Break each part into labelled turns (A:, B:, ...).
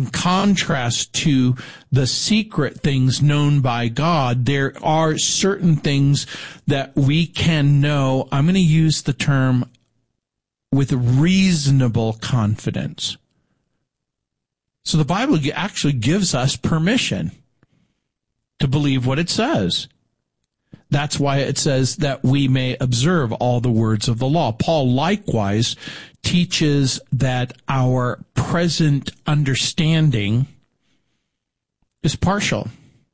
A: in contrast to the secret things known by God, there are certain things that we can know. I'm going to use the term with reasonable confidence. So the Bible actually gives us permission to believe what it says. That's why it says that we may observe all the words of the law. Paul likewise teaches that our present understanding is partial.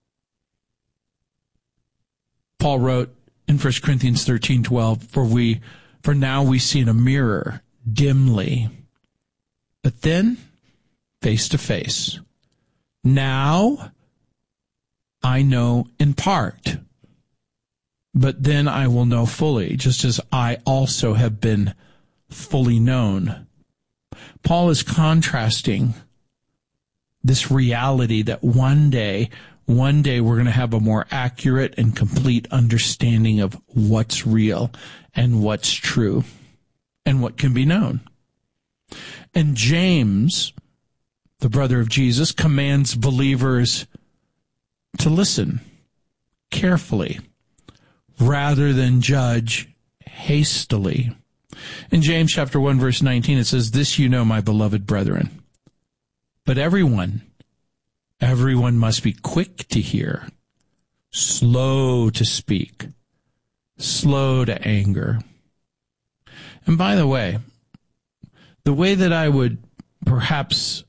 A: Paul wrote in 1 Corinthians 13:12, for now we see in a mirror dimly, but then face to face. Now I know in part, but then I will know fully, just as I also have been fully known. Paul is contrasting this reality that one day we're going to have a more accurate and complete understanding of what's real and what's true and what can be known. And James, the brother of Jesus, commands believers to listen carefully rather than judge hastily. In James chapter 1, verse 19, it says, "This you know, my beloved brethren, but everyone must be quick to hear, slow to speak, slow to anger." And by the way that I would perhaps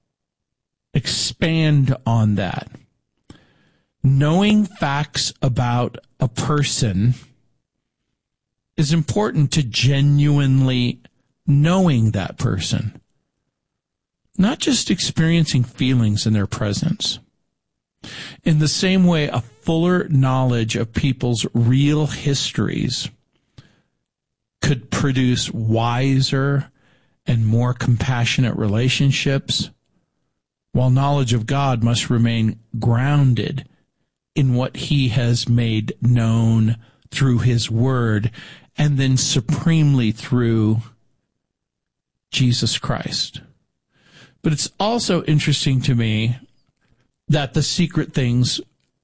A: expand on that, knowing facts about a person is important to genuinely knowing that person, not just experiencing feelings in their presence. In the same way, a fuller knowledge of people's real histories could produce wiser and more compassionate relationships, while knowledge of God must remain grounded in what He has made known through His Word, and then supremely through Jesus Christ. But it's also interesting to me that the secret things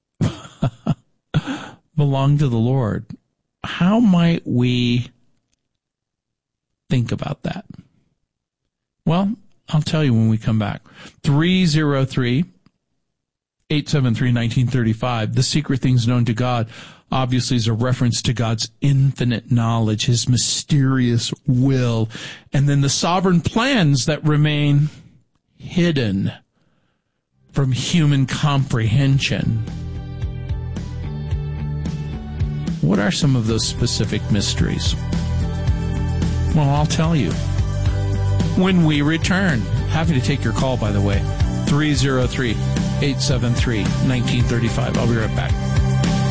A: belong to the Lord. How might we think about that? Well, I'll tell you when we come back. 303-873-1935, the secret things known to God, obviously is a reference to God's infinite knowledge, His mysterious will, and then the sovereign plans that remain hidden from human comprehension. What are some of those specific mysteries? Well, I'll tell you when we return. Happy to take your call, by the way. 303-873-1935. I'll be right back.